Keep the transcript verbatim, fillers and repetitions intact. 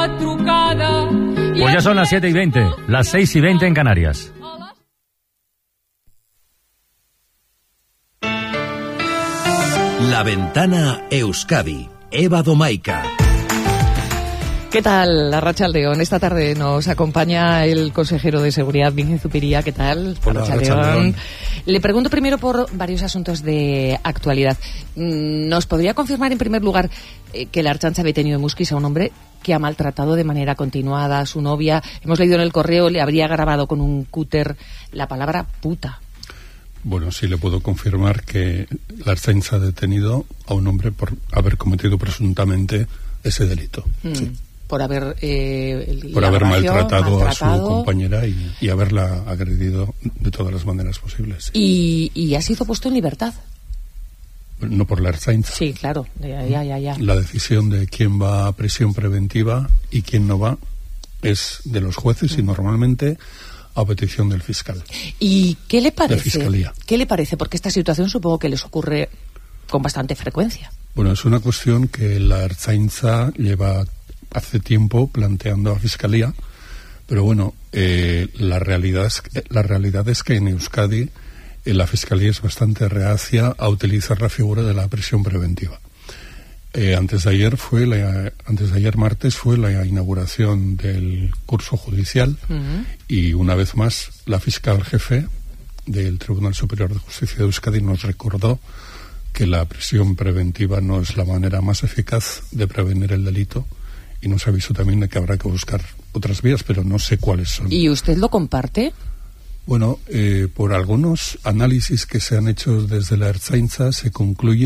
Pues ya son las siete y veinte, las seis y veinte en Canarias. La Ventana Euskadi, Eva Domaica. ¿Qué tal, Arratsaldeon? Esta tarde nos acompaña el consejero de Seguridad, Bingen Zupiria. ¿Qué tal? Hola, Arratsaldeon. Le pregunto primero por varios asuntos de actualidad. ¿Nos podría confirmar, en primer lugar, que la Ertzaintza ha detenido en Muskiz a un hombre que ha maltratado de manera continuada a su novia? Hemos leído en el correo, le habría grabado con un cúter la palabra puta. Bueno, sí le puedo confirmar que la Ertzaintza ha detenido a un hombre por haber cometido presuntamente ese delito. Mm. Sí. Por haber eh, por haber maltratado, maltratado a su compañera y, y haberla agredido de todas las maneras posibles. Sí. Y, y ha sido puesto en libertad. No por la Ertzaintza. Sí, claro, ya, ya, ya, ya. La decisión de quién va a prisión preventiva y quién no va es de los jueces mm. y normalmente a petición del fiscal. ¿Y qué le parece? De fiscalía. ¿Qué le parece? Porque esta situación supongo que les ocurre con bastante frecuencia. Bueno, es una cuestión que la Ertzaintza lleva hace tiempo planteando a Fiscalía, pero bueno, eh, la realidad es que, la realidad es que en Euskadi eh, la Fiscalía es bastante reacia a utilizar la figura de la prisión preventiva. Eh, antes de ayer fue la, antes de ayer martes fue la inauguración del curso judicial uh-huh. y una vez más la fiscal jefe del Tribunal Superior de Justicia de Euskadi nos recordó que la prisión preventiva no es la manera más eficaz de prevenir el delito. Y nos avisó también de que habrá que buscar otras vías, pero no sé cuáles son. ¿Y usted lo comparte? Bueno, eh, por algunos análisis que se han hecho desde la Ertzaintza se concluye